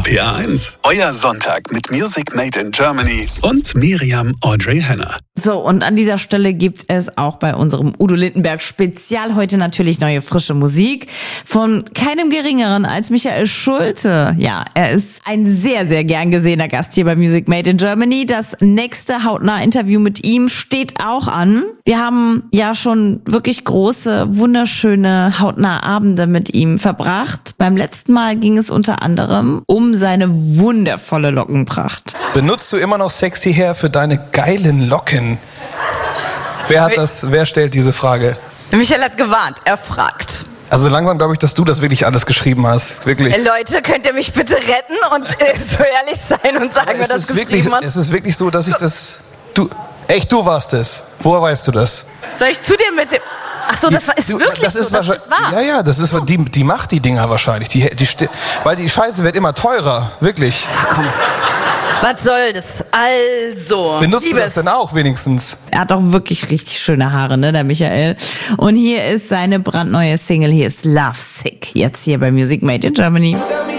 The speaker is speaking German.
RPA1, euer Sonntag mit Music Made in Germany und Miriam Audrey Henner. So, und an dieser Stelle gibt es auch bei unserem Udo Lindenberg Spezial heute natürlich neue frische Musik von keinem Geringeren als Michael Schulte. Ja, er ist ein sehr, sehr gern gesehener Gast hier bei Music Made in Germany. Das nächste Hautnah-Interview mit ihm steht auch an. Wir haben ja schon wirklich große, wunderschöne Hautnah-Abende mit ihm verbracht. Beim letzten Mal ging es unter anderem um seine wundervolle Lockenpracht. Benutzt du immer noch Sexy Hair für deine geilen Locken? Wer stellt diese Frage? Michael hat gewarnt, er fragt. Also langsam glaube ich, dass du das wirklich alles geschrieben hast. Wirklich. Leute, könnt ihr mich bitte retten und so ehrlich sein und sagen, wer das geschrieben hat? Es ist wirklich so, dass ich das... Du warst es. Woher weißt du das? Soll ich zu dir mit dem... Ach so, das ist wirklich das ist wahr. Ja, das ist die macht die Dinger wahrscheinlich. Weil die Scheiße wird immer teurer. Wirklich. Ach komm. Was soll das? Also. Benutzt du das denn auch wenigstens? Er hat auch wirklich richtig schöne Haare, ne, der Michael. Und hier ist seine brandneue Single, hier ist Love Sick. Jetzt hier bei Music Made in Germany.